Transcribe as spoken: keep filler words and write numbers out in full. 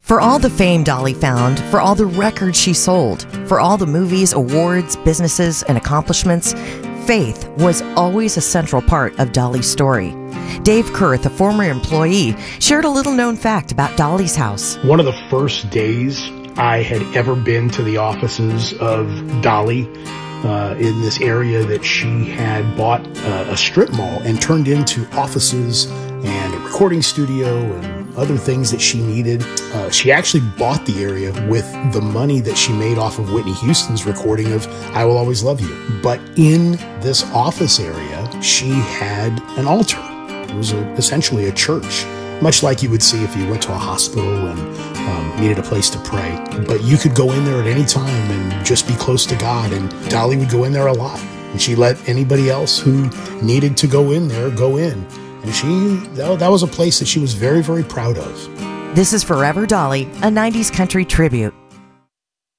For all the fame Dolly found, for all the records she sold, for all the movies, awards, businesses, and accomplishments, faith was always a central part of Dolly's story. Dave Kurth, a former employee, shared a little-known fact about Dolly's house. One of the first days I had ever been to the offices of Dolly uh, in this area that she had bought uh, a strip mall and turned into offices and a recording studio and other things that she needed. Uh, she actually bought the area with the money that she made off of Whitney Houston's recording of I Will Always Love You. But in this office area, she had an altar. It was a, essentially a church, much like you would see if you went to a hospital and um, needed a place to pray. But you could go in there at any time and just be close to God, and Dolly would go in there a lot. And she let anybody else who needed to go in there go in. And she, that was a place that she was very, very proud of. This is Forever Dolly, a nineties country tribute.